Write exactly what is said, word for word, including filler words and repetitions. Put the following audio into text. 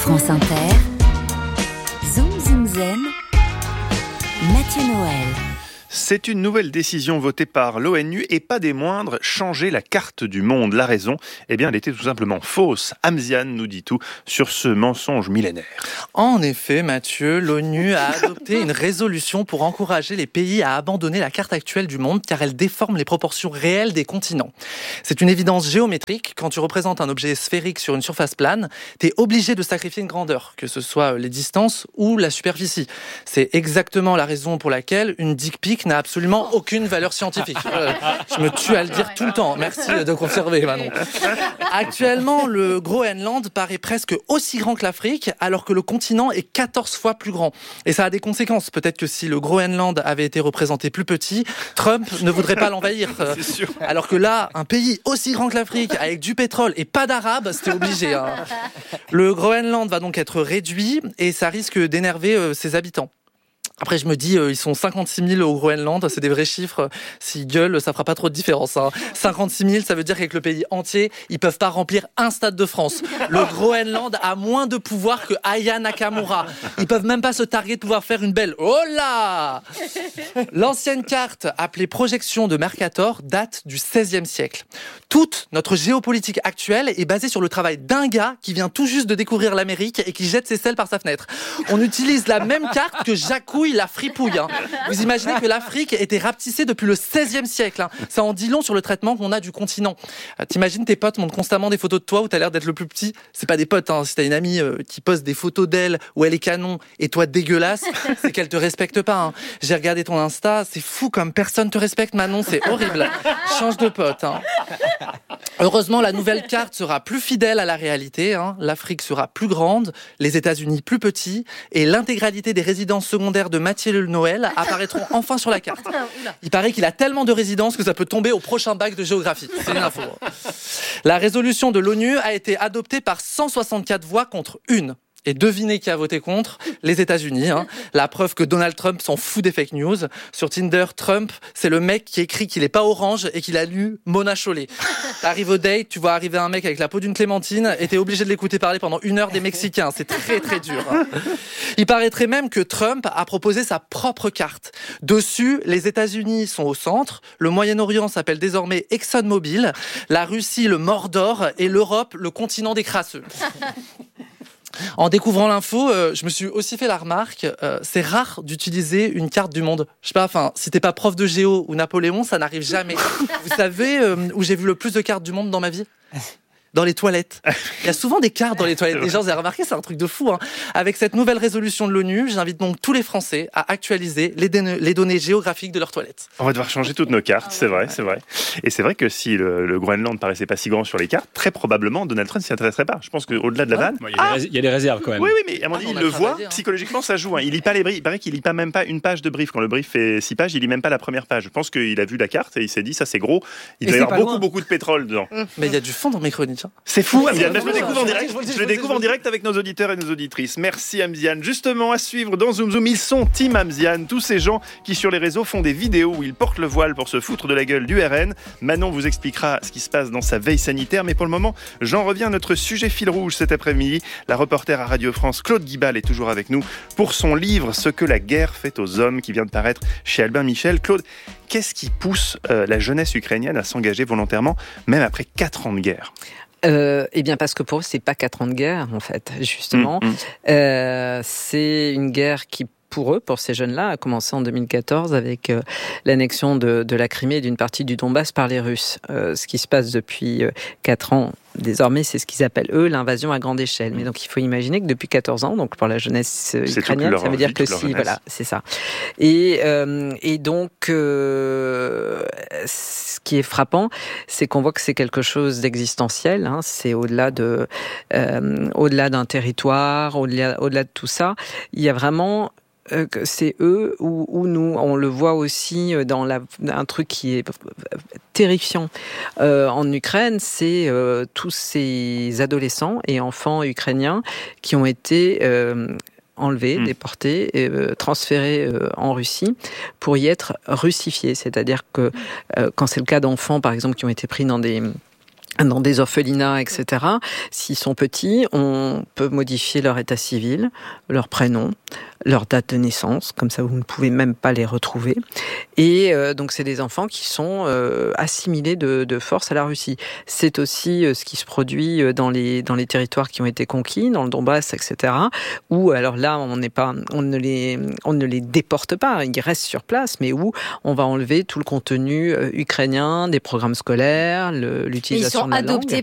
France Inter, Zoom Zoom Zen, Mathieu Noël. C'est une nouvelle décision votée par l'ONU et pas des moindres, changer la carte du monde. La raison, eh bien, elle était tout simplement fausse. Amziane nous dit tout sur ce mensonge millénaire. En effet, Mathieu, l'ONU a adopté une résolution pour encourager les pays à abandonner la carte actuelle du monde car elle déforme les proportions réelles des continents. C'est une évidence géométrique. Quand tu représentes un objet sphérique sur une surface plane, t'es obligé de sacrifier une grandeur, que ce soit les distances ou la superficie. C'est exactement la raison pour laquelle une dick pic n'a absolument aucune valeur scientifique. Euh, je me tue à le dire tout le temps. Merci de conserver, Manon. Actuellement, le Groenland paraît presque aussi grand que l'Afrique, alors que le continent est quatorze fois plus grand. Et ça a des conséquences. Peut-être que si le Groenland avait été représenté plus petit, Trump ne voudrait pas l'envahir. Euh, C'est sûr. alors que là, un pays aussi grand que l'Afrique, avec du pétrole et pas d'Arabes, c'était obligé. Hein. Le Groenland va donc être réduit et ça risque d'énerver euh, ses habitants. Après, je me dis, euh, ils sont cinquante-six mille au Groenland, c'est des vrais chiffres. S'ils gueulent, ça fera pas trop de différence. Hein. cinquante-six mille, ça veut dire qu'avec le pays entier, ils peuvent pas remplir un stade de France. Le Groenland a moins de pouvoir que Aya Nakamura. Ils peuvent même pas se targuer de pouvoir faire une belle. Oh là! L'ancienne carte, appelée projection de Mercator, date du seizième siècle. Toute notre géopolitique actuelle est basée sur le travail d'un gars qui vient tout juste de découvrir l'Amérique et qui jette ses selles par sa fenêtre. On utilise la même carte que Jacouille la fripouille. Hein. Vous imaginez que l'Afrique était rapetissée depuis le seizième siècle. Hein. Ça en dit long sur le traitement qu'on a du continent. Euh, t'imagines tes potes montrent constamment des photos de toi où t'as l'air d'être le plus petit. C'est pas des potes. Hein. Si t'as une amie euh, qui poste des photos d'elle où elle est canon et toi dégueulasse, c'est qu'elle te respecte pas. Hein. J'ai regardé ton Insta, c'est fou comme personne te respecte, Manon, c'est horrible. Change de pote. Hein. Heureusement, la nouvelle carte sera plus fidèle à la réalité. Hein. L'Afrique sera plus grande, les États-Unis plus petits et l'intégralité des résidences secondaires de Mathieu Noël apparaîtront enfin sur la carte. Il paraît qu'il a tellement de résidences que ça peut tomber au prochain bac de géographie. C'est une info. La résolution de l'ONU a été adoptée par cent soixante-quatre voix contre une. Et devinez qui a voté contre? Les États-Unis. Hein. La preuve que Donald Trump s'en fout des fake news. Sur Tinder, Trump, c'est le mec qui écrit qu'il est pas orange et qu'il a lu Mona Chollet. T'arrives au date, tu vois arriver un mec avec la peau d'une clémentine et t'es obligé de l'écouter parler pendant une heure des Mexicains. C'est très très dur. Hein. Il paraîtrait même que Trump a proposé sa propre carte. Dessus, les États-Unis sont au centre, le Moyen-Orient s'appelle désormais ExxonMobil, la Russie le Mordor et l'Europe le continent des crasseux. En découvrant l'info, euh, je me suis aussi fait la remarque, euh, c'est rare d'utiliser une carte du monde. Je sais pas, enfin, si t'es pas prof de géo ou Napoléon, ça n'arrive jamais. Vous savez euh, où j'ai vu le plus de cartes du monde dans ma vie ? Dans les toilettes. Il y a souvent des cartes dans les toilettes. Les gens, vous avez remarqué, c'est un truc de fou. Hein. Avec cette nouvelle résolution de l'ONU, j'invite donc tous les Français à actualiser les, dé- les données géographiques de leurs toilettes. On va devoir changer toutes nos cartes, c'est vrai, c'est vrai. Et c'est vrai que si le, le Groenland paraissait pas si grand sur les cartes, très probablement Donald Trump s'y intéresserait pas. Je pense qu'au-delà de la vanne... Bon, il y a des rés- il y a des réserves quand même. Oui, oui, mais à mon Ah, avis, on il a le travaillé, voit, hein. psychologiquement, ça joue. Hein. Il lit pas les briefs. Il paraît qu'il lit pas même pas une page de brief. Quand le brief fait six pages, il lit même pas la première page. Je pense qu'il a vu la carte et il s'est dit, ça c'est gros. Il Et doit y c'est avoir pas beaucoup, loin. beaucoup de pétrole dedans. Mais il y a du fond dans mes chroniques. Hein. C'est fou, Amziane. Je le vrai, découvre en je direct. vous le dis, Je je le vous le dis, découvre je en vous le dis. direct avec nos auditeurs et nos auditrices. Merci Amziane. Justement, à suivre dans Zoom Zoom, ils sont Team Amziane. Tous ces gens qui sur les réseaux font des vidéos où ils portent le voile pour se foutre de la gueule du R N. Manon vous expliquera ce qui se passe dans sa veille sanitaire. Mais pour le moment, j'en reviens à notre sujet fil rouge cet après-midi. La reporter à Radio France, Claude Guibal, est toujours avec nous pour son livre « Ce que la guerre fait aux hommes » qui vient de paraître chez Albin Michel. Claude, qu'est-ce qui pousse euh, la jeunesse ukrainienne à s'engager volontairement, même après quatre ans de guerre ? Euh, eh bien, parce que pour eux, c'est pas quatre ans de guerre, en fait, justement. Mmh, mmh. Euh, c'est une guerre qui, pour eux, pour ces jeunes-là, a commencé en deux mille quatorze avec euh, l'annexion de, de la Crimée et d'une partie du Donbass par les Russes. Euh, ce qui se passe depuis euh, quatre ans, désormais, c'est ce qu'ils appellent, eux, l'invasion à grande échelle. Mais donc, il faut imaginer que depuis quatorze ans, donc pour la jeunesse euh, C'est ukrainienne, ça veut dire vie, que toute leur si, jeunesse. voilà, c'est ça. Et, euh, et donc, euh, ce qui est frappant, c'est qu'on voit que c'est quelque chose d'existentiel. Hein, c'est au-delà de, euh, au-delà d'un territoire, au-delà, au-delà de tout ça. Il y a vraiment euh, que c'est eux ou, ou nous. On le voit aussi dans la, un truc qui est terrifiant euh, en Ukraine, c'est euh, tous ces adolescents et enfants ukrainiens qui ont été euh, enlevés, mmh. déportés, et, euh, transférés euh, en Russie pour y être russifiés. C'est-à-dire que euh, quand c'est le cas d'enfants, par exemple, qui ont été pris dans des dans des orphelinats, et cetera. S'ils sont petits, on peut modifier leur état civil, leur prénom, leur date de naissance, comme ça vous ne pouvez même pas les retrouver. Et euh, donc c'est des enfants qui sont euh, assimilés de, de force à la Russie. C'est aussi euh, ce qui se produit dans les dans les territoires qui ont été conquis, dans le Donbass, et cetera. Où alors là on n'est pas, on ne les on ne les déporte pas, ils restent sur place, mais où on va enlever tout le contenu euh, ukrainien, des programmes scolaires, le, l'utilisation de la langue.